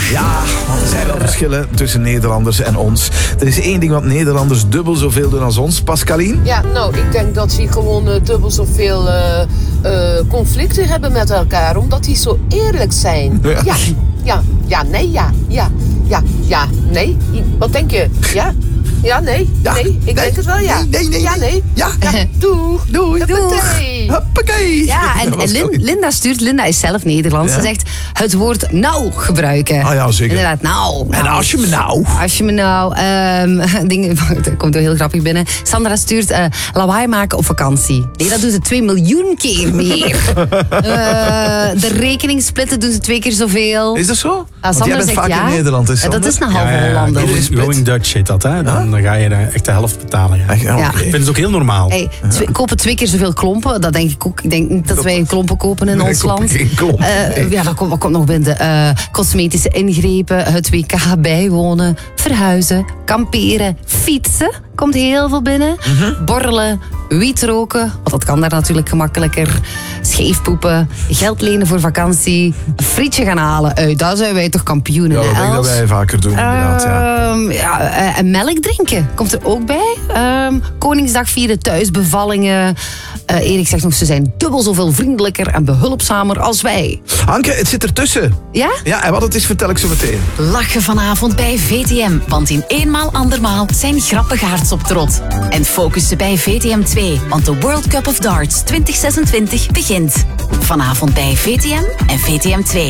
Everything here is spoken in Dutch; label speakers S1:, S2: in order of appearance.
S1: Ja, want er zijn wel verschillen tussen Nederlanders en ons. Er is één ding wat Nederlanders dubbel zoveel doen als ons, Pascaline.
S2: Ja, nou, ik denk dat ze gewoon dubbel zoveel conflicten hebben met elkaar. Omdat die zo eerlijk zijn. Nee. Wat denk je? Ja? Ja, nee.
S1: Ja,
S2: nee, ik denk het wel, ja.
S1: Nee.
S2: Ja, nee.
S1: Ja.
S2: Doei.
S1: Hoppakee.
S3: Ja, en Linda is zelf Nederlands.
S1: Ja.
S3: Ze zegt het woord nou gebruiken.
S1: Ah ja, zeker.
S3: Inderdaad, nou.
S1: En als je me nou...
S3: Dat komt wel heel grappig binnen. Sandra stuurt lawaai maken op vakantie. Nee, dat doen ze 2 miljoen keer meer. De rekening splitten doen ze 2 keer zoveel.
S1: Is dat zo? Want
S3: Sandra
S1: jij bent
S3: zegt
S1: vaak
S3: ja.
S1: in Nederland, is
S3: Dat is een halve Hollander.
S4: Going Dutch heet dat, hè? Dan ga je echt de helft betalen. Ja.
S3: Ja.
S4: Ik vind het ook heel normaal.
S3: Hey, kopen 2 keer zoveel klompen. Dat denk ik ook. Ik denk niet dat wij klompen kopen in ons land.
S1: Geen klomp.
S3: Wat komt nog binnen? Cosmetische ingrepen, het WK bijwonen, verhuizen, kamperen, fietsen. Komt heel veel binnen. Borrelen, wiet roken. Want dat kan daar natuurlijk gemakkelijker. Scheefpoepen, geld lenen voor vakantie, een frietje gaan halen uit. Daar zijn wij toch kampioenen.
S1: Ja, dat
S3: hè,
S1: denk ik dat
S3: Els?
S1: wij vaker doen, inderdaad.
S3: En melk drinken komt er ook bij. Koningsdag vieren thuis, bevallingen. Erik zegt nog, ze zijn dubbel zoveel vriendelijker en behulpzamer als wij.
S1: Anke, het zit ertussen.
S3: Ja?
S1: Ja, en wat het is vertel ik zo meteen.
S5: Lachen vanavond bij VTM, want in Eenmaal Andermaal zijn grappegaards op trot. En focussen bij VTM 2, want de World Cup of Darts 2026 begint. Vanavond bij VTM en VTM 2.